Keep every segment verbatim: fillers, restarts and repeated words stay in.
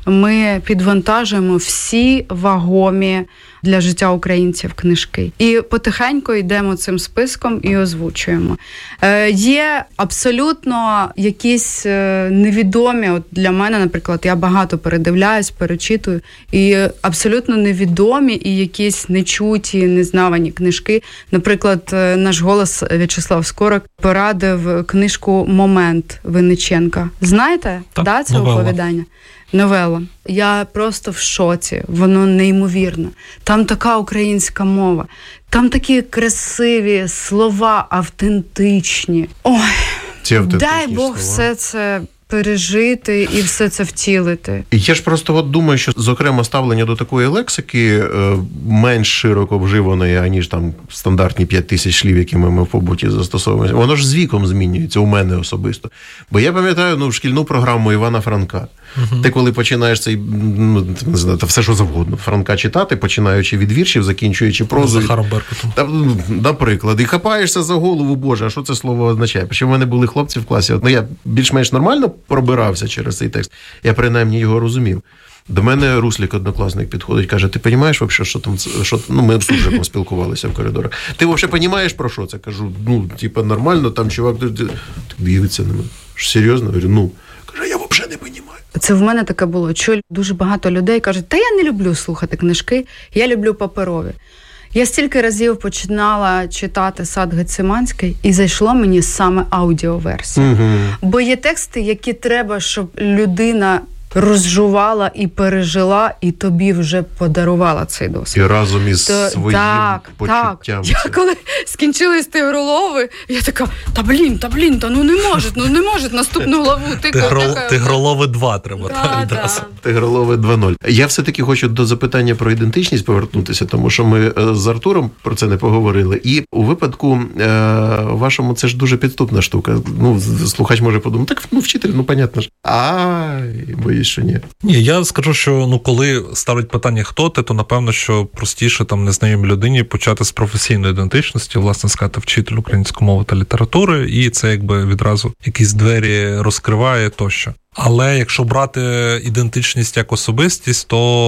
ми підвантажуємо всі вагомі для життя українців книжки. І потихеньку йдемо цим списком і озвучуємо. Е, є абсолютно якісь невідомі, от для мене, наприклад, я багато передивляюсь, перечитую, і абсолютно невідомі і якісь нечуті, незнавані книжки. Наприклад, наш голос В'ячеслав Скорик порадив книжку «Момент» Винниченка. Знаєте? Так, да, це новела. оповідання? Новела. Я просто в шоці. Воно неймовірно. Там така українська мова. Там такі красиві слова, автентичні. Ой, дай Бог слова. Все це пережити і все це втілити. Я ж просто от думаю, що, зокрема, ставлення до такої лексики е, менш широко вживаної, аніж там стандартні п'ять тисяч слів, які ми в побуті застосовуємо, воно ж з віком змінюється, у мене особисто. Бо я пам'ятаю, ну, шкільну програму Івана Франка. Uh-huh. Ти коли починаєш цей, ну, не знаю, все що завгодно, Франка читати, починаючи від віршів, закінчуючи прозою. Захаром Беркутом. Наприклад, і хапаєшся за голову, боже, а що це слово означає? Що в мене були хлопці в класі, ну, я більш-менш нормально пробирався через цей текст, я принаймні його розумів. До мене Руслік, однокласник, підходить, каже, ти розумієш, вообще, що там, що, ну, ми з Суржиком спілкувалися в коридорах. Ти взагалі розумієш, про що це? Кажу, ну, типа, нормально, там чувак, так дивиться на мене. Серйозно? Говорю, ну. Каже, я взагалі не розумію. Це в мене таке було. Чую, дуже багато людей кажуть, та я не люблю слухати книжки, я люблю паперові. Я стільки разів починала читати «Сад Гециманський» і зайшло мені саме аудіоверсія. Угу. Бо є тексти, які треба, щоб людина розжувала і пережила, і тобі вже подарувала цей досвід. І разом із То, своїм так, почуттям. Так. Я коли скінчились тигролови, я така, та блін, та блін, та ну не може, ну не може наступну главу. Тигро, Тигролови два треба. Да, да. Тигролови два нуль. Я все-таки хочу до запитання про ідентичність повернутися, тому що ми з Артуром про це не поговорили. І у випадку е- вашому це ж дуже підступна штука. Ну, слухач може подумати, так, ну, вчитель, ну, понятно ж. Ай, боюсь, що ні. Ні, я скажу, що ну коли ставлять питання, хто ти, то напевно, що простіше там незнайомій людині почати з професійної ідентичності, власне сказати, вчитель української мови та літератури, і це якби відразу якісь двері розкриває тощо. Але якщо брати ідентичність як особистість,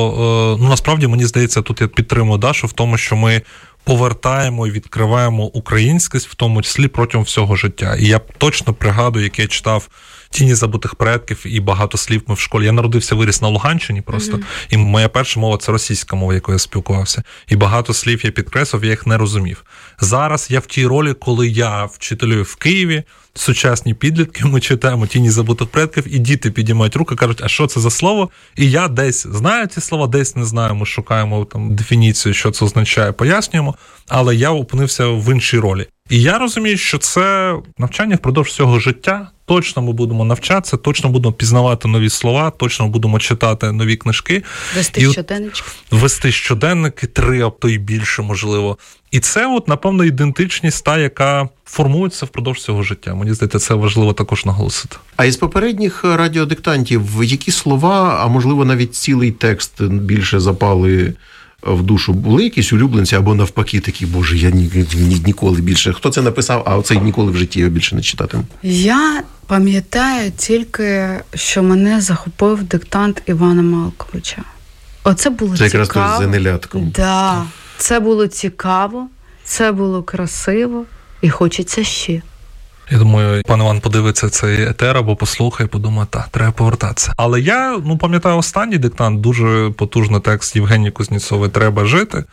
то ну насправді мені здається, тут я підтримую Дашу в тому, що ми повертаємо і відкриваємо українськість, в тому числі протягом всього життя. І я точно пригадую, як я читав «Тіні забутих предків» і багато слів ми в школі. Я народився, виріс на Луганщині просто, mm-hmm. і моя перша мова – це російська мова, якою я спілкувався. І багато слів я підкреслив, я їх не розумів. Зараз я в тій ролі, коли я вчителюю в Києві, сучасні підлітки, ми читаємо «Тіні забутих предків», і діти підіймають руки, кажуть, а що це за слово? І я десь знаю ці слова, десь не знаю, ми шукаємо там дефініцію, що це означає, пояснюємо, але я опинився в іншій ролі. І я розумію, що це навчання впродовж всього життя. Точно ми будемо навчатися, точно будемо пізнавати нові слова, точно будемо читати нові книжки. Вести і щоденнички. Вести щоденники, три, а то й більше, можливо. І це, от, напевно, ідентичність та, яка формується впродовж цього життя. Мені здається, це важливо також наголосити. А із попередніх радіодиктантів, які слова, а можливо навіть цілий текст більше запали в душу? Були якісь улюбленці або навпаки такі, боже, я ні, ні, ніколи більше. Хто це написав, а оцей ніколи в житті його більше не читатиму? Я пам'ятаю тільки, що мене захопив диктант Івана Малковича. Оце було це цікаво. Це якраз той з Зеленятком. Да. Це було цікаво, це було красиво і хочеться ще. Я думаю, пан Іван подивиться цей етер або послухає, подумає, так, треба повертатися. Але я, ну, пам'ятаю останній диктант, дуже потужний текст Євгенії Кузнєцової «Треба жити».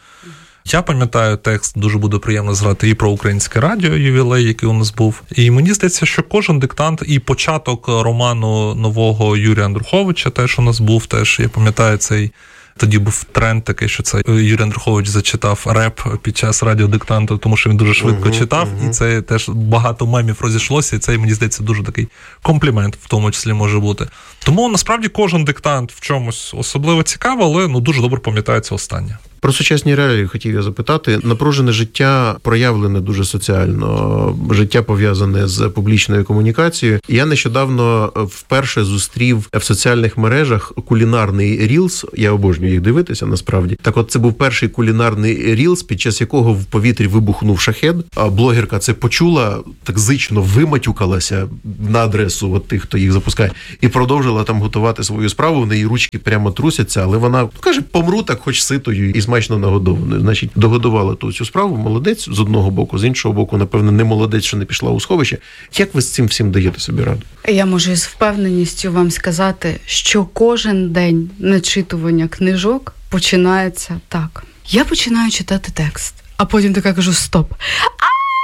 Я пам'ятаю текст, дуже буде приємно згадати і про українське радіо, ювілей, який у нас був. І мені здається, що кожен диктант, і початок роману нового Юрія Андруховича теж у нас був, теж, я пам'ятаю цей. Тоді був тренд такий, що це Юрій Андрухович зачитав реп під час радіодиктанту, тому що він дуже швидко uh-huh, читав, uh-huh. і це теж багато мемів розійшлося, і це, мені здається, дуже такий комплімент в тому числі може бути. Тому, насправді, кожен диктант в чомусь особливо цікавий, але ну, дуже добре пам'ятається останнє. Про сучасні реалії хотів я запитати. Напружене життя проявлене дуже соціально, життя пов'язане з публічною комунікацією. Я нещодавно вперше зустрів в соціальних мережах кулінарний рілс, я обожнюю їх дивитися насправді. Так от це був перший кулінарний рілс, під час якого в повітрі вибухнув шахед, а блогерка це почула, так зично виматюкалася на адресу от тих, хто їх запускає, і продовжила там готувати свою справу, в неї ручки прямо трусяться, але вона, ну, каже, помру так хоч ситою і смачно нагодованою. Значить, догодувала ту цю справу, молодець з одного боку, з іншого боку, напевно, не молодець, що не пішла у сховище. Як ви з цим всім даєте собі раду? Я можу з впевненістю вам сказати, що кожен день начитування книжок починається так. Я починаю читати текст, а потім така кажу, стоп. А,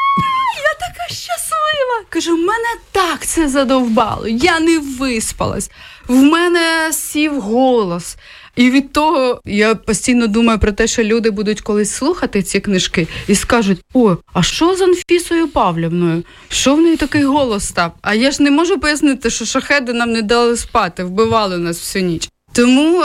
я така щаслива. Кажу, мене так це задовбало, я не виспалась, в мене сів голос. І від того я постійно думаю про те, що люди будуть колись слухати ці книжки і скажуть, о, а що з Анфісою Павлівною? Що в неї такий голос став? А я ж не можу пояснити, що шахеди нам не дали спати, вбивали нас всю ніч. Тому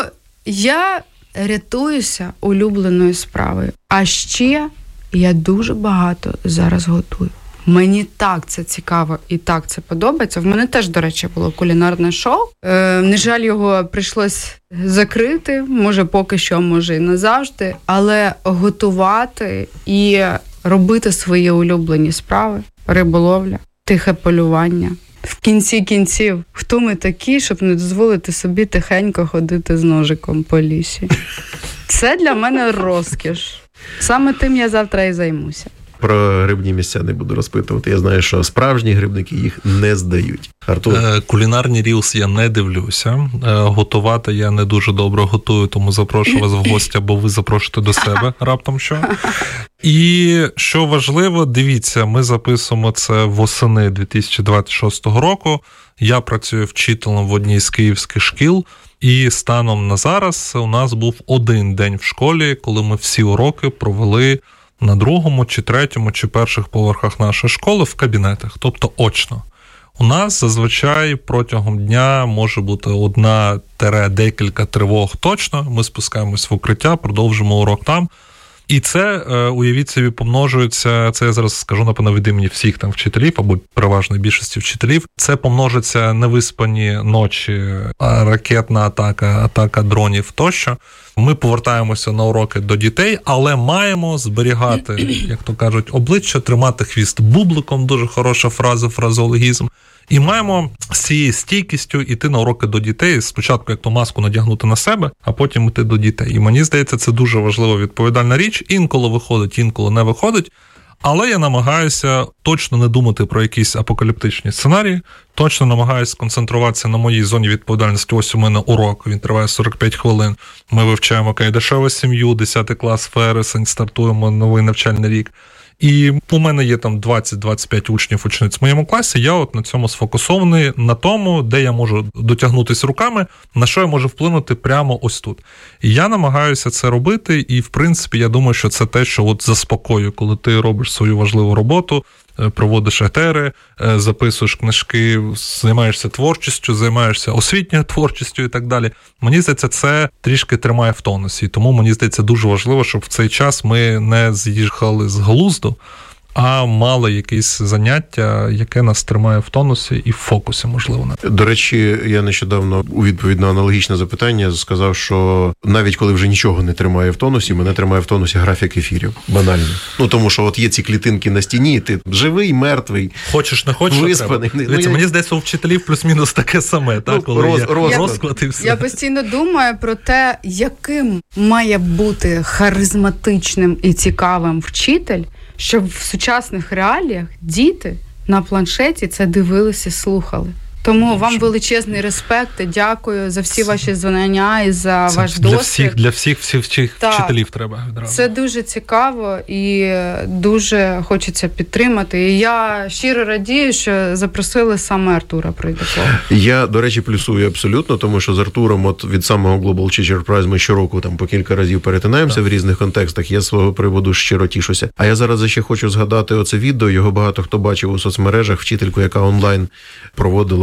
я рятуюся улюбленою справою. А ще я дуже багато зараз готую. Мені так це цікаво і так це подобається. В мене теж, до речі, було кулінарне шоу. Е, не жаль, його прийшлось закрити, може поки що, може і назавжди. Але готувати і робити свої улюблені справи, риболовля, тихе полювання. В кінці кінців, хто ми такі, щоб не дозволити собі тихенько ходити з ножиком по лісі? Це для мене розкіш. Саме тим я завтра і займуся. Про грибні місця не буду розпитувати. Я знаю, що справжні грибники їх не здають. Артур? Е, кулінарні рілс я не дивлюся. Е, готувати я не дуже добре готую, тому запрошую вас в гості, або ви запрошуєте до себе раптом що. І що важливо, дивіться, ми записуємо це восени дві тисячі двадцять шостого року. Я працюю вчителем в одній з київських шкіл. І станом на зараз у нас був один день в школі, коли ми всі уроки провели на другому, чи третьому, чи перших поверхах нашої школи в кабінетах, тобто очно. У нас зазвичай протягом дня може бути одна-декілька тривог точно, ми спускаємось в укриття, продовжимо урок там. І це, уявіть собі, помножується, це я зараз скажу, напевно, від імені всіх там вчителів, або переважної більшості вчителів, це помножиться невиспані ночі, ракетна атака, атака дронів тощо. Ми повертаємося на уроки до дітей, але маємо зберігати, як то кажуть, обличчя, тримати хвіст бубликом, дуже хороша фраза, фразеологізм. І маємо з цією стійкістю йти на уроки до дітей, спочатку як ту маску надягнути на себе, а потім йти до дітей. І мені здається, це дуже важлива відповідальна річ. Інколи виходить, інколи не виходить. Але я намагаюся точно не думати про якісь апокаліптичні сценарії, точно намагаюся сконцентруватися на моїй зоні відповідальності. Ось у мене урок, він триває сорок п'ять хвилин. Ми вивчаємо Кайдашеву сім'ю, десятий клас, вересень, стартуємо новий навчальний рік. І у мене є там двадцять-двадцять п'ять учнів, учениць в моєму класі, я от на цьому сфокусований, на тому, де я можу дотягнутися руками, на що я можу вплинути прямо ось тут. І я намагаюся це робити, і в принципі я думаю, що це те, що от заспокоює, коли ти робиш свою важливу роботу, проводиш етери, записуєш книжки, займаєшся творчістю, займаєшся освітньою творчістю і так далі. Мені здається, це трішки тримає в тонусі. Тому мені здається дуже важливо, щоб в цей час ми не з'їхали з глузду, а мали якесь заняття, яке нас тримає в тонусі і в фокусі, можливо. До речі, я нещодавно у відповідь на аналогічне запитання сказав, що навіть коли вже нічого не тримає в тонусі, мене тримає в тонусі графік ефірів. Банально. Ну, тому що от є ці клітинки на стіні, ти живий, мертвий. Хочеш, не хочеш, виспаний. Ну, Дивіться, я... Мені здається, у вчителів плюс-мінус таке саме, ну, так, коли роз, є роз, розклад і все. Я постійно думаю про те, яким має бути харизматичним і цікавим вчитель, щоб в сучасних реаліях діти на планшеті це дивилися, слухали. Тому вам величезний респект, дякую за всі ваші знання і за це ваш для досвід. Всіх, для всіх, всіх, всіх вчителів треба відразу. Це дуже цікаво і дуже хочеться підтримати. І я щиро радію, що запросили саме Артура Пройдакова. Я, до речі, плюсую абсолютно, тому що з Артуром от від самого Global Teacher Prize ми щороку там по кілька разів перетинаємося так. в різних контекстах. Я з свого приводу щиро тішуся. А я зараз ще хочу згадати оце відео. Його багато хто бачив у соцмережах. Вчительку, яка онлайн проводила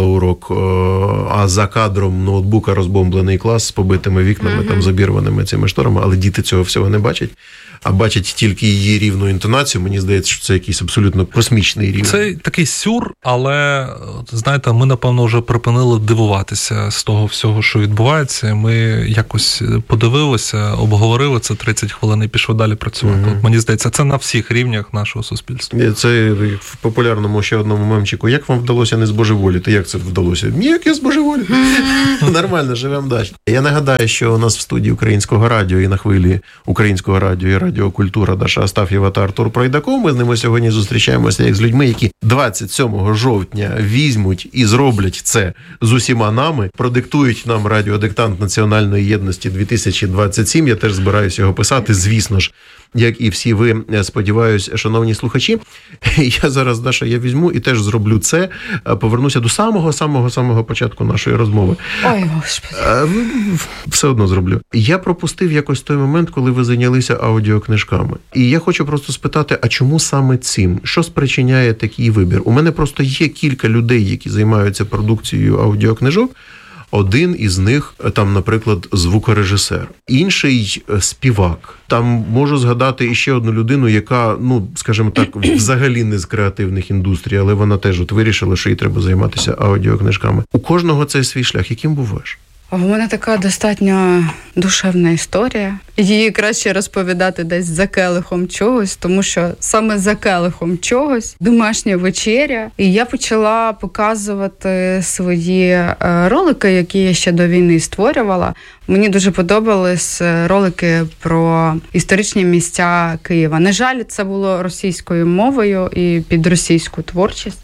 урок, а за кадром ноутбука розбомблений клас з побитими вікнами, mm-hmm. там, з обірваними цими шторами, але діти цього всього не бачать. А бачать тільки її рівну інтонацію, мені здається, що це якийсь абсолютно космічний рівень. Це такий сюр, але, знаєте, ми, напевно, вже припинили дивуватися з того всього, що відбувається. Ми якось подивилися, обговорили це тридцять хвилин і пішли далі працювати. Mm-hmm. От, мені здається, це на всіх рівнях нашого суспільства. Це в популярному ще одному мемчику. Як вам вдалося не збожеволіти? Як це вдалося? Ніяк я збожеволів. Mm-hmm. Нормально, живемо далі. Я нагадаю, що у нас в студії Українського радіо і на хвилі Українського радіо і Радіокультура Даша Астаф'єва та Артур Пройдаков. Ми з ними сьогодні зустрічаємося як з людьми, які двадцять сьомого жовтня візьмуть і зроблять це з усіма нами, продиктують нам радіодиктант Національної єдності дві тисячі двадцять сім. Я теж збираюся його писати, звісно ж, як і всі ви, сподіваюсь, шановні слухачі. Я зараз, Даша, я візьму і теж зроблю це. Повернуся до самого-самого-самого початку нашої розмови. Ой, Господи. Все одно зроблю. Я пропустив якось той момент, коли ви зайнялися аудіокнижками. І я хочу просто спитати, а чому саме цим? Що спричиняє такий вибір? У мене просто є кілька людей, які займаються продукцією аудіокнижок. Один із них, там, наприклад, звукорежисер, інший співак. Там можу згадати іще одну людину, яка, ну, скажімо так, взагалі не з креативних індустрій, але вона теж от вирішила, що їй треба займатися аудіокнижками. У кожного цей свій шлях. Яким був ваш? У мене така достатньо душевна історія. Її краще розповідати десь за келихом чогось, тому що саме за келихом чогось домашня вечеря. І я почала показувати свої ролики, які я ще до війни створювала. Мені дуже подобались ролики про історичні місця Києва. На жаль, це було російською мовою і під російську творчість.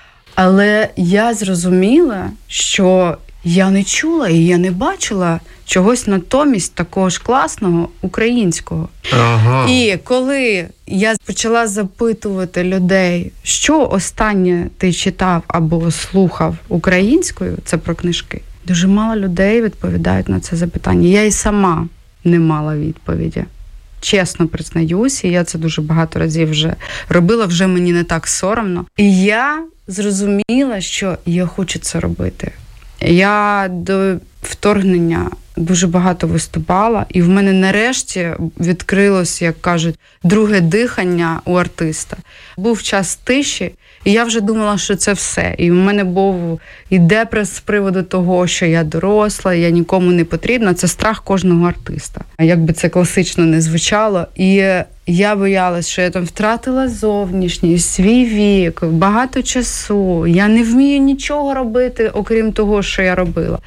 Але я зрозуміла, що я не чула і я не бачила чогось натомість такого ж класного українського. Ага. І коли я почала запитувати людей, що останнє ти читав або слухав українською, це про книжки, дуже мало людей відповідають на це запитання. Я і сама не мала відповіді. Чесно признаюсь, і я це дуже багато разів вже робила, вже мені не так соромно. І я зрозуміла, що я хочу це робити. Я до вторгнення дуже багато виступала, і в мене нарешті відкрилось, як кажуть, друге дихання у артиста. Був час тиші, і я вже думала, що це все. І в мене був і депрес з приводу того, що я доросла, я нікому не потрібна. Це страх кожного артиста. Як би це класично не звучало. І я боялась, що я там втратила зовнішність, свій вік, багато часу. Я не вмію нічого робити, окрім того, що я робила.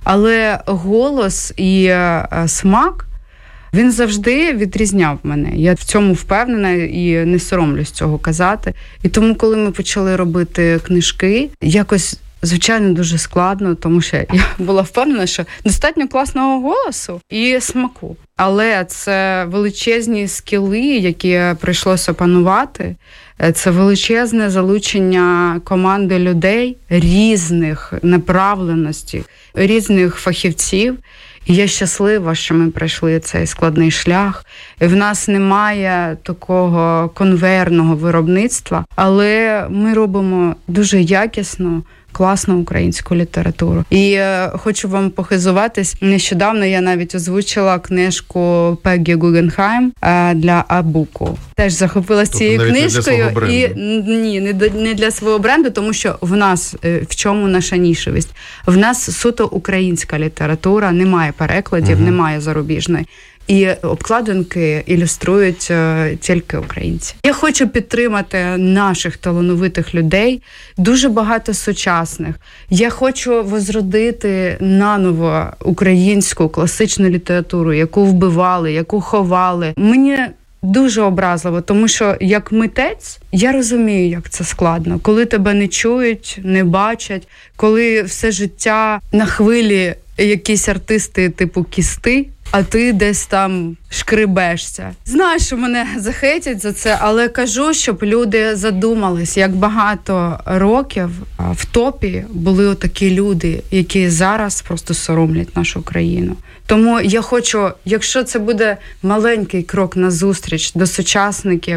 Але голос і смак, він завжди відрізняв мене. Я в цьому впевнена і не соромлюсь цього казати. І тому, коли ми почали робити книжки, якось, звичайно, дуже складно, тому що я була впевнена, що достатньо класного голосу і смаку. Але це величезні скіли, які прийшлося опанувати. Це величезне залучення команди людей різних направленостей, різних фахівців. І я щаслива, що ми пройшли цей складний шлях. І в нас немає такого конвейерного виробництва, але ми робимо дуже якісно, класну українську літературу. І е, хочу вам похизуватись. Нещодавно я навіть озвучила книжку Пеггі Гугенхайм е, для Абуку. Теж захопилась тобто цією книжкою. І ні, не, до, не для свого бренду, тому що в нас, е, в чому наша нішевість? В нас суто українська література, немає перекладів, угу. немає зарубіжної. І обкладинки ілюструють е, тільки українці. Я хочу підтримати наших талановитих людей, дуже багато сучасних. Я хочу возродити наново українську класичну літературу, яку вбивали, яку ховали. Мені дуже образливо, тому що як митець я розумію, як це складно. Коли тебе не чують, не бачать, коли все життя на хвилі якісь артисти типу Кісти, а ти десь там шкребешся. Знаю, що мене захейтять за це, але кажу, щоб люди задумались, як багато років в топі були отакі люди, які зараз просто соромлять нашу країну. Тому я хочу, якщо це буде маленький крок назустріч до сучасників,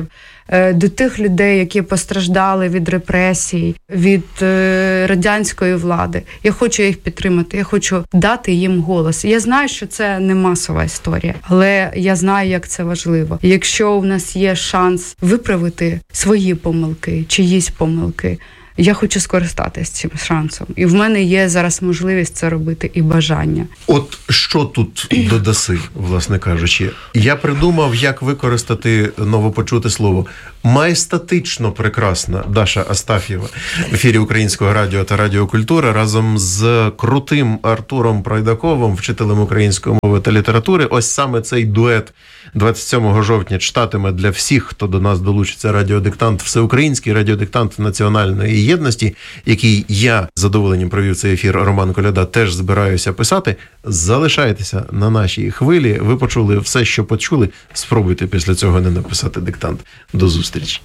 до тих людей, які постраждали від репресій, від радянської влади. Я хочу їх підтримати, я хочу дати їм голос. Я знаю, що це не масова історія, але я знаю, як це важливо. Якщо у нас є шанс виправити свої помилки, чиїсь помилки, я хочу скористатися цим шансом. І в мене є зараз можливість це робити і бажання. От що тут додаси, власне кажучи? Я придумав, як використати новопочуте слово. Майстатично прекрасна Даша Астаф'єва в ефірі Українського радіо та Радіокультура разом з крутим Артуром Пройдаковим, вчителем української мови та літератури. Ось саме цей дует двадцять сьомого жовтня читатиме для всіх, хто до нас долучиться, радіодиктант, всеукраїнський радіодиктант національної єдності, який я з задоволенням провів цей ефір, Роман Коляда, теж збираюся писати. Залишайтеся на нашій хвилі. Ви почули все, що почули. Спробуйте після цього не написати диктант. До зустрічі.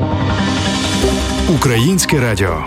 Українське радіо.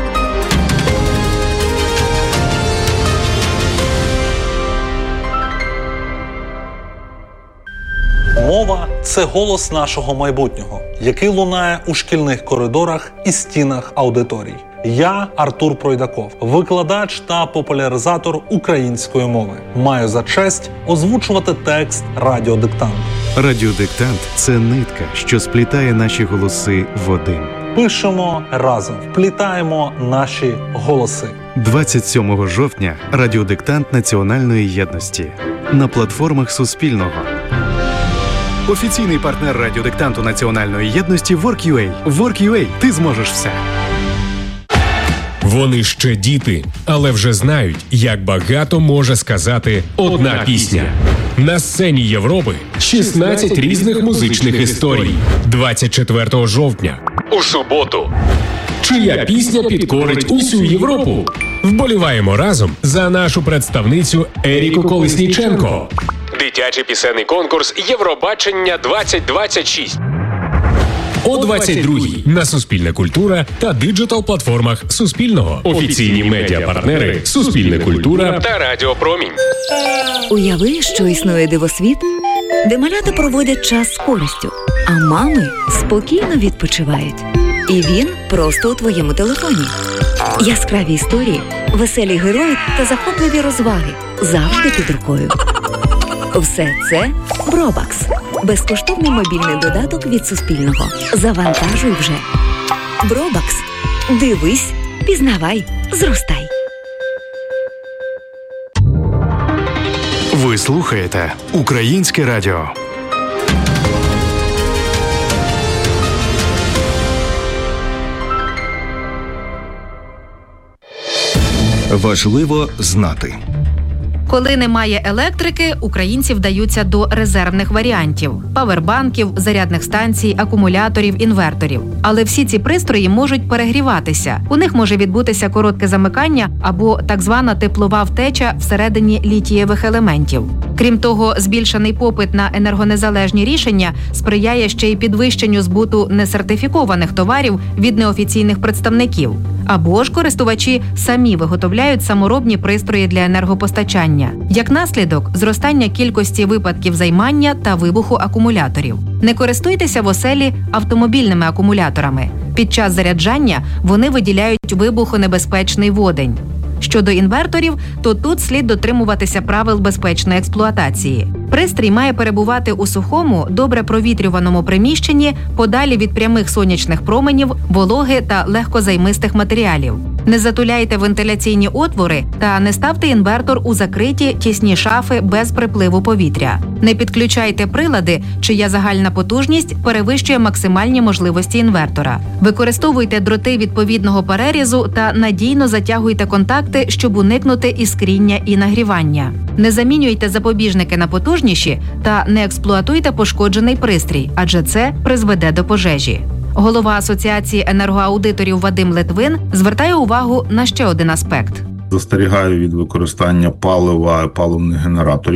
Мова – це голос нашого майбутнього, який лунає у шкільних коридорах і стінах аудиторій. Я Артур Пройдаков, викладач та популяризатор української мови. Маю за честь озвучувати текст радіодиктанту. Радіодиктант – це нитка, що сплітає наші голоси в один. Пишемо разом, вплітаємо наші голоси. двадцять сьомого жовтня радіодиктант національної єдності на платформах Суспільного. Офіційний партнер радіодиктанту національної єдності WorkUA. WorkUA – ти зможеш все. Вони ще діти, але вже знають, як багато може сказати одна пісня. На сцені Європи шістнадцять різних музичних історій. двадцять четвертого жовтня. У суботу. Чия пісня підкорить усю Європу? Вболіваємо разом за нашу представницю Еріку Колесніченко. Дитячий пісенний конкурс Євробачення двадцять двадцять шість. О двадцять другій на Суспільна культура та диджитал-платформах Суспільного. Офіційні медіапартнери Суспільна культура та Радіо Промінь. Уяви, що існує дивосвіт, де малята проводять час з користю, а мами спокійно відпочивають. І він просто у твоєму телефоні. Яскраві історії, веселі герої та захопливі розваги завжди під рукою. Все це Бробакс. Безкоштовний мобільний додаток від Суспільного. Завантажуй вже. Бробакс. Дивись, пізнавай, зростай. Ви слухаєте Українське радіо. Важливо знати. Коли немає електрики, українці вдаються до резервних варіантів – павербанків, зарядних станцій, акумуляторів, інверторів. Але всі ці пристрої можуть перегріватися. У них може відбутися коротке замикання або так звана теплова втеча всередині літієвих елементів. Крім того, збільшений попит на енергонезалежні рішення сприяє ще й підвищенню збуту несертифікованих товарів від неофіційних представників. Або ж користувачі самі виготовляють саморобні пристрої для енергопостачання. Як наслідок – зростання кількості випадків займання та вибуху акумуляторів. Не користуйтеся в оселі автомобільними акумуляторами. Під час заряджання вони виділяють вибухонебезпечний водень. Щодо інверторів, то тут слід дотримуватися правил безпечної експлуатації. Пристрій має перебувати у сухому, добре провітрюваному приміщенні, подалі від прямих сонячних променів, вологи та легкозаймистих матеріалів. Не затуляйте вентиляційні отвори та не ставте інвертор у закриті, тісні шафи без припливу повітря. Не підключайте прилади, чия загальна потужність перевищує максимальні можливості інвертора. Використовуйте дроти відповідного перерізу та надійно затягуйте контакти, щоб уникнути іскріння і нагрівання. Не замінюйте запобіжники на потужніші та не експлуатуйте пошкоджений пристрій, адже це призведе до пожежі. Голова Асоціації енергоаудиторів Вадим Литвин звертає увагу на ще один аспект. Застерігаю від використання палива, паливних генераторів,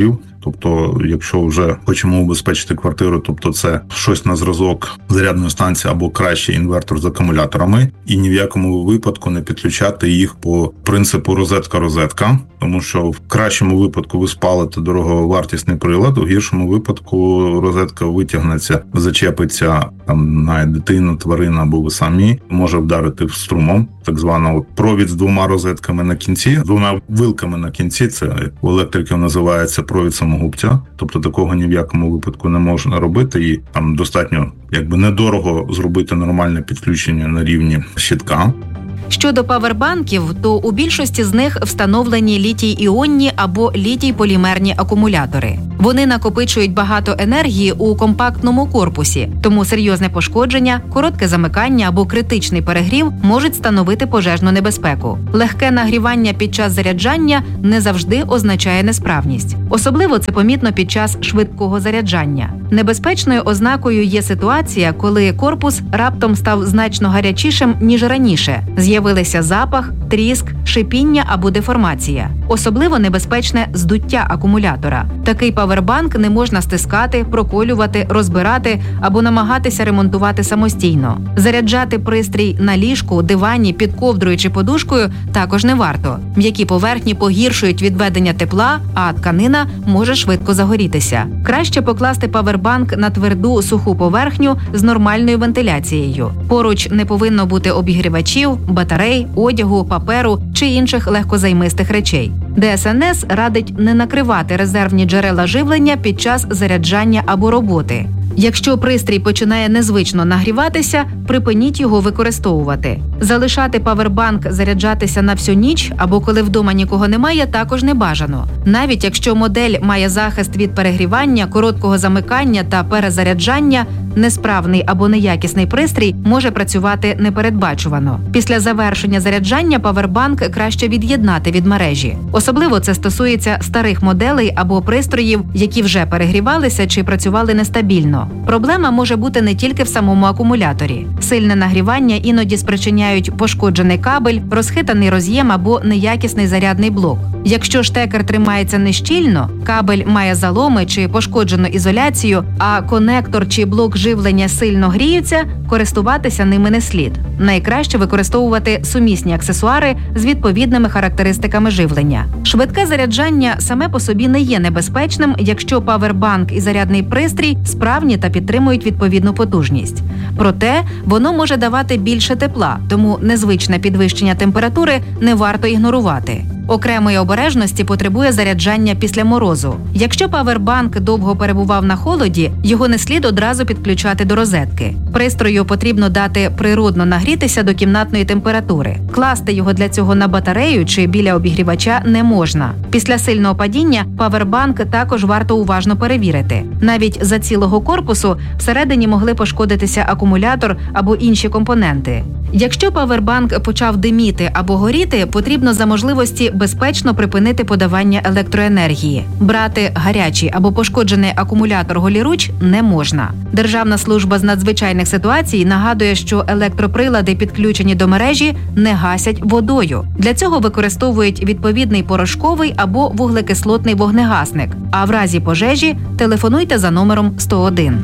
Тобто, якщо вже хочемо убезпечити квартиру, тобто це щось на зразок зарядної станції або краще інвертор з акумуляторами, і ні в якому випадку не підключати їх по принципу розетка-розетка, тому що в кращому випадку ви спалите дороговартісний прилад, у гіршому випадку розетка витягнеться, зачепиться там на дитину, тварину або ви самі, може вдарити в струмом, так звано провід з двома розетками на кінці, з двома вилками на кінці, це у електриків називається провід самогубця, тобто такого ні в якому випадку не можна робити, і там достатньо якби недорого зробити нормальне підключення на рівні щитка. Щодо павербанків, то у більшості з них встановлені літій-іонні або літій-полімерні акумулятори. Вони накопичують багато енергії у компактному корпусі, тому серйозне пошкодження, коротке замикання або критичний перегрів можуть становити пожежну небезпеку. Легке нагрівання під час заряджання не завжди означає несправність. Особливо це помітно під час швидкого заряджання. Небезпечною ознакою є ситуація, коли корпус раптом став значно гарячішим, ніж раніше. З'явилися запах, тріск, шипіння або деформація. Особливо небезпечне здуття акумулятора. Такий павербанк не можна стискати, проколювати, розбирати або намагатися ремонтувати самостійно. Заряджати пристрій на ліжку, дивані, під ковдрою чи подушкою також не варто. М'які поверхні погіршують відведення тепла, а тканина може швидко загорітися. Краще покласти павербанк на тверду, суху поверхню з нормальною вентиляцією. Поруч не повинно бути обігрівачів, батарей, одягу, паперу чи інших легкозаймистих речей. Де ес ен ес радить не накривати резервні джерела живлення під час заряджання або роботи. Якщо пристрій починає незвично нагріватися, припиніть його використовувати. Залишати павербанк заряджатися на всю ніч або коли вдома нікого немає, також не бажано. Навіть якщо модель має захист від перегрівання, короткого замикання та перезаряджання, несправний або неякісний пристрій може працювати непередбачувано. Після завершення заряджання павербанк краще від'єднати від мережі. Особливо це стосується старих моделей або пристроїв, які вже перегрівалися чи працювали нестабільно. Проблема може бути не тільки в самому акумуляторі. Сильне нагрівання іноді спричиняють пошкоджений кабель, розхитаний роз'єм або неякісний зарядний блок. Якщо штекер тримається нещільно, кабель має заломи чи пошкоджену ізоляцію, а конектор чи блок живлення сильно гріються, користуватися ними не слід. Найкраще використовувати сумісні аксесуари з відповідними характеристиками живлення. Швидке заряджання саме по собі не є небезпечним, якщо павербанк і зарядний пристрій справні та підтримують відповідну потужність. Проте, воно може давати більше тепла, тому незвичне підвищення температури не варто ігнорувати. Окремої обережності потребує заряджання після морозу. Якщо павербанк довго перебував на холоді, його не слід одразу підключати до розетки. Пристрою потрібно дати природно нагрітися до кімнатної температури. Класти його для цього на батарею чи біля обігрівача не можна. Після сильного падіння павербанк також варто уважно перевірити. Навіть за цілого корпусу всередині могли пошкодитися акумулятор або інші компоненти. Якщо павербанк почав диміти або горіти, потрібно за можливості безпечно припинити подавання електроенергії. Брати гарячий або пошкоджений акумулятор голіруч не можна. Державна служба з надзвичайних ситуацій нагадує, що електроприлади, підключені до мережі, не гасять водою. Для цього використовують відповідний порошковий або вуглекислотний вогнегасник. А в разі пожежі телефонуйте за номером сто один.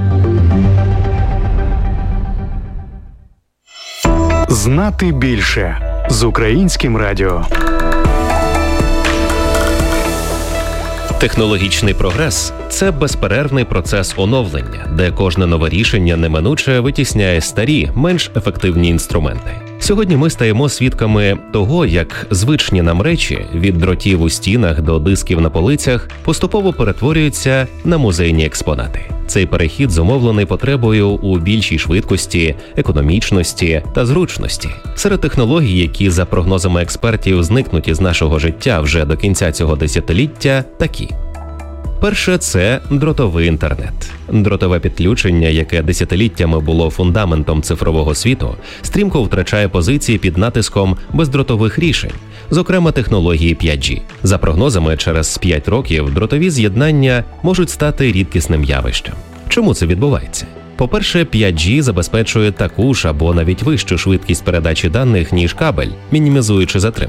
Знати більше з Українським радіо. Технологічний прогрес – це безперервний процес оновлення, де кожне нове рішення неминуче витісняє старі, менш ефективні інструменти. Сьогодні ми стаємо свідками того, як звичні нам речі – від дротів у стінах до дисків на полицях – поступово перетворюються на музейні експонати. Цей перехід зумовлений потребою у більшій швидкості, економічності та зручності. Серед технологій, які, за прогнозами експертів, зникнуть із нашого життя вже до кінця цього десятиліття, такі. Перше – це дротовий інтернет. Дротове підключення, яке десятиліттями було фундаментом цифрового світу, стрімко втрачає позиції під натиском бездротових рішень, зокрема технології п'ять джі. За прогнозами, через п'ять років дротові з'єднання можуть стати рідкісним явищем. Чому це відбувається? По-перше, п'ять джі забезпечує таку ж або навіть вищу швидкість передачі даних, ніж кабель, мінімізуючи затримки.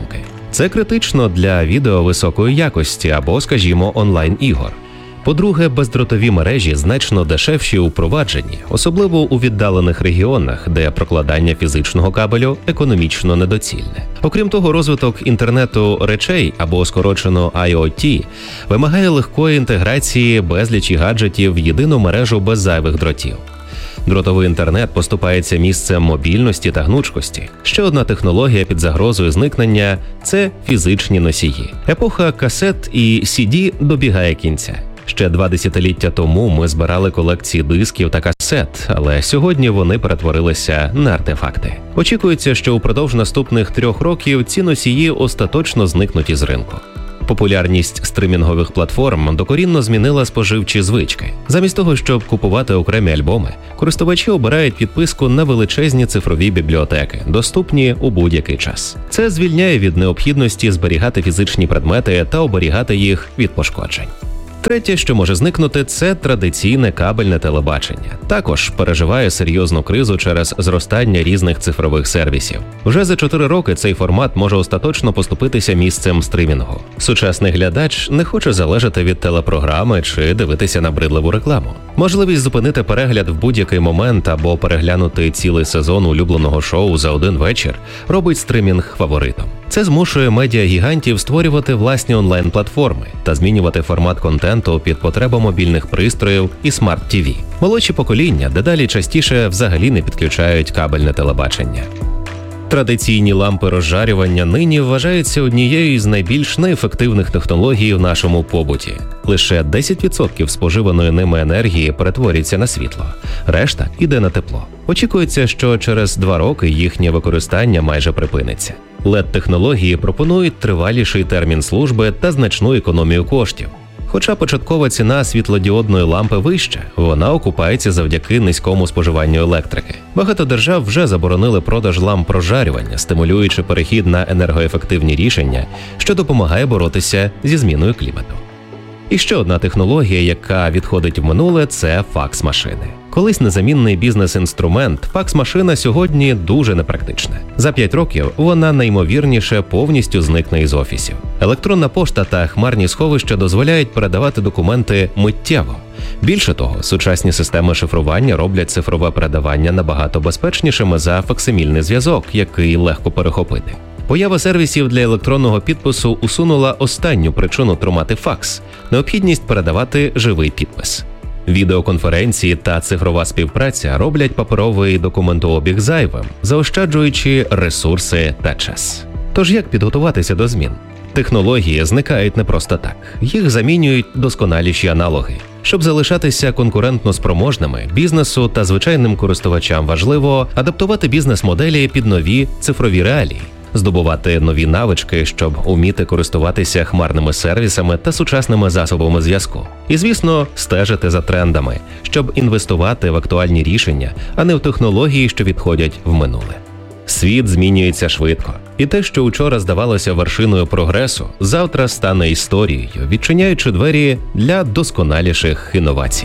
Це критично для відео високої якості або, скажімо, онлайн-ігор. По-друге, бездротові мережі значно дешевші у впровадженні, особливо у віддалених регіонах, де прокладання фізичного кабелю економічно недоцільне. Окрім того, розвиток інтернету речей, або скорочено ай о ті, вимагає легкої інтеграції безлічі гаджетів в єдину мережу без зайвих дротів. Дротовий інтернет поступається місцем мобільності та гнучкості. Ще одна технологія під загрозою зникнення – це фізичні носії. Епоха касет і сі ді добігає кінця. Ще два десятиліття тому ми збирали колекції дисків та касет, але сьогодні вони перетворилися на артефакти. Очікується, що упродовж наступних трьох років ці носії остаточно зникнуть із ринку. Популярність стримінгових платформ докорінно змінила споживчі звички. Замість того, щоб купувати окремі альбоми, користувачі обирають підписку на величезні цифрові бібліотеки, доступні у будь-який час. Це звільняє від необхідності зберігати фізичні предмети та оберігати їх від пошкоджень. Третє, що може зникнути, це традиційне кабельне телебачення. Також переживає серйозну кризу через зростання різних цифрових сервісів. Вже за чотири роки цей формат може остаточно поступитися місцем стримінгу. Сучасний глядач не хоче залежати від телепрограми чи дивитися набридливу рекламу. Можливість зупинити перегляд в будь-який момент або переглянути цілий сезон улюбленого шоу за один вечір робить стримінг фаворитом. Це змушує медіагігантів створювати власні онлайн-платформи та змінювати формат контенту під потреби мобільних пристроїв і смарт-ті ві. Молодші покоління дедалі частіше взагалі не підключають кабельне телебачення. Традиційні лампи розжарювання нині вважаються однією із найбільш неефективних технологій в нашому побуті. Лише десять відсотків споживаної ними енергії перетворюється на світло, решта йде на тепло. Очікується, що через два роки їхнє використання майже припиниться. лед-технології пропонують триваліший термін служби та значну економію коштів. Хоча початкова ціна світлодіодної лампи вища, вона окупається завдяки низькому споживанню електрики. Багато держав вже заборонили продаж ламп розжарювання, стимулюючи перехід на енергоефективні рішення, що допомагає боротися зі зміною клімату. І ще одна технологія, яка відходить в минуле – це факс-машини. Колись незамінний бізнес-інструмент, факс-машина сьогодні дуже непрактична. За п'ять років вона найімовірніше повністю зникне із офісів. Електронна пошта та хмарні сховища дозволяють передавати документи миттєво. Більше того, сучасні системи шифрування роблять цифрове передавання набагато безпечнішими за факсимільний зв'язок, який легко перехопити. Поява сервісів для електронного підпису усунула останню причину тримати факс – необхідність передавати живий підпис. Відеоконференції та цифрова співпраця роблять паперовий документообіг зайвим, заощаджуючи ресурси та час. Тож як підготуватися до змін? Технології зникають не просто так. Їх замінюють досконаліші аналоги. Щоб залишатися конкурентно спроможними, бізнесу та звичайним користувачам важливо адаптувати бізнес-моделі під нові цифрові реалії, здобувати нові навички, щоб уміти користуватися хмарними сервісами та сучасними засобами зв'язку. І, звісно, стежити за трендами, щоб інвестувати в актуальні рішення, а не в технології, що відходять в минуле. Світ змінюється швидко. І те, що учора здавалося вершиною прогресу, завтра стане історією, відчиняючи двері для досконаліших інновацій.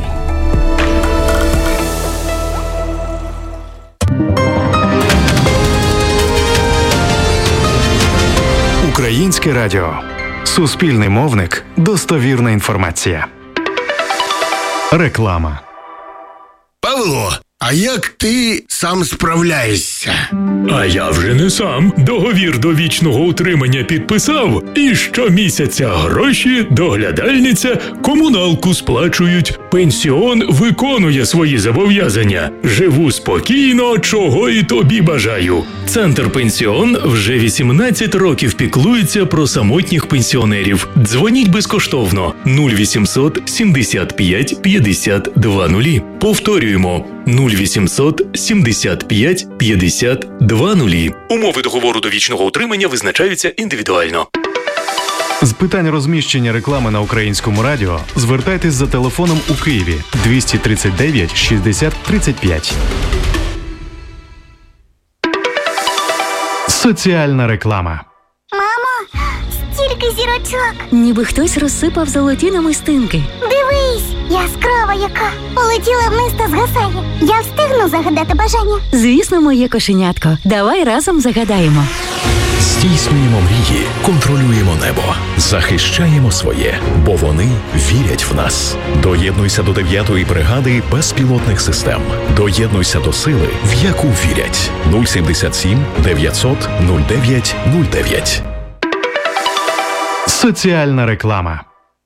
Українське радіо. Суспільний мовник. Достовірна інформація. Реклама. Павло, а як ти сам справляєшся? А я вже не сам. Договір довічного утримання підписав, і щомісяця гроші, доглядальниця, комуналку сплачують. Пенсіон виконує свої зобов'язання. Живу спокійно, чого і тобі бажаю. Центр Пенсіон вже вісімнадцять років піклується про самотніх пенсіонерів. Дзвоніть безкоштовно нуль вісімсот сімдесят п'ять п'ятдесят два нулі. Повторюємо нуль вісімсот сімдесят п'ять п'ятдесят два нулі. Умови договору довічного утримання визначаються індивідуально. З питань розміщення реклами на Українському радіо звертайтесь за телефоном у Києві двісті тридцять дев'ять шістдесят тридцять п'ять. Соціальна реклама. Мамо, стільки зірочок. Ніби хтось розсипав золоті намистинки. Дивись, яскрава яка. Полетіла вниз та згасає. Я встигну загадати бажання? Звісно, моє кошенятко. Давай разом загадаємо. здійснюємо мрії, контролюємо небо, захищаємо своє, бо вони вірять в нас. Доєднуйся до дев'ятої бригади безпілотних систем. Доєднуйся до сили, в яку вірять. нуль сімдесят сім дев'ятсот нуль дев'ять нуль дев'ять. Соціальна реклама.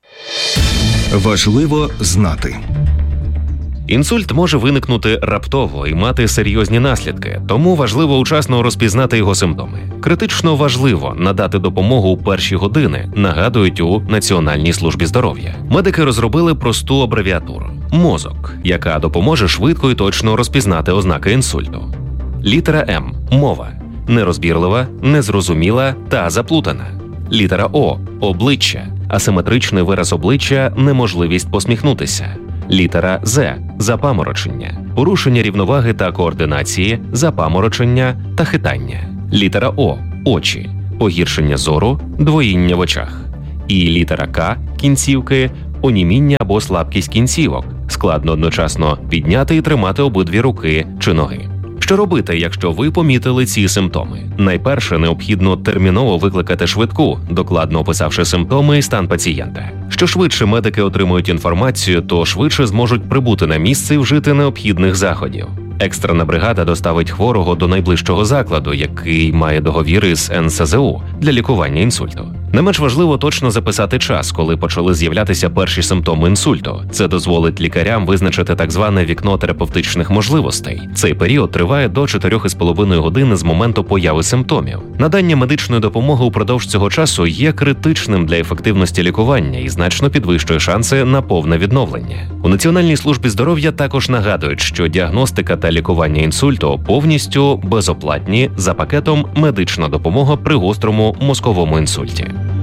Важливо знати. Інсульт може виникнути раптово і мати серйозні наслідки, тому важливо учасно розпізнати його симптоми. Критично важливо надати допомогу у перші години, нагадують у Національній службі здоров'я. Медики розробили просту абревіатуру – мозок, яка допоможе швидко і точно розпізнати ознаки інсульту. Літера М – мова – нерозбірлива, незрозуміла та заплутана. Літера О – обличчя, асиметричний вираз обличчя, неможливість посміхнутися. Літера З – запаморочення, порушення рівноваги та координації, запаморочення та хитання. Літера О – очі, погіршення зору, двоїння в очах. І літера К – кінцівки, оніміння або слабкість кінцівок, складно одночасно підняти і тримати обидві руки чи ноги. Що робити, якщо ви помітили ці симптоми? Найперше, необхідно терміново викликати швидку, докладно описавши симптоми і стан пацієнта. Що швидше медики отримують інформацію, то швидше зможуть прибути на місце і вжити необхідних заходів. Екстрена бригада доставить хворого до найближчого закладу, який має договір із ен ес зе у для лікування інсульту. Не менш важливо точно записати час, коли почали з'являтися перші симптоми інсульту. Це дозволить лікарям визначити так зване вікно терапевтичних можливостей. Цей період триває до чотирьох з половиною години з моменту появи симптомів. Надання медичної допомоги упродовж цього часу є критичним для ефективності лікування і значно підвищує шанси на повне відновлення. У Національній службі здоров'я також нагадують, що діагностика та лікування інсульту повністю безоплатні за пакетом «Медична допомога при гострому мозковому інсульті».